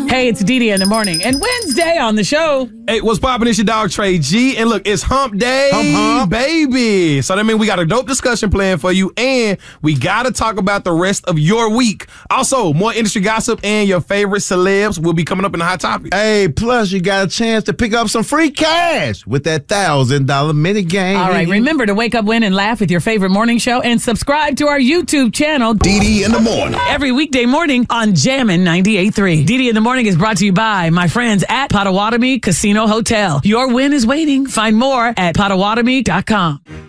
Hey, it's Dee Dee in the morning. And Wednesday on the show. Hey, what's poppin'? It's your dog, Trey G. And look, it's hump day, baby. So that means we got a dope discussion plan for you, and we got to talk about the rest of your week. Also, more industry gossip and your favorite celebs will be coming up in the Hot Topics. Hey, plus you got a chance to pick up some free cash with that $1,000 mini game. All right, remember to wake up, win, and laugh with your favorite morning show, and subscribe to our YouTube channel, Dee Dee in the morning. every weekday morning on Jammin' 98.3. Dee Dee in the morning is brought to you by my friends at Potawatomi Casino Hotel. Your win is waiting. Find more at Potawatomi.com.